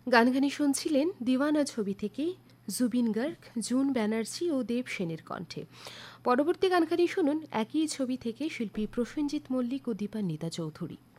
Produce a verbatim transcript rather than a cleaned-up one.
গানগানি শুনছিলেন দিওয়ানা ছবি থেকে জুবিন গার্গ, জুন ব্যানার্জি ও দেব সেনের কণ্ঠে। পরবর্তী গানখানি শুনুন একই ছবি থেকে শিল্পী প্রসেনজিৎ মল্লিক ও দীপান্বিতা চৌধুরী।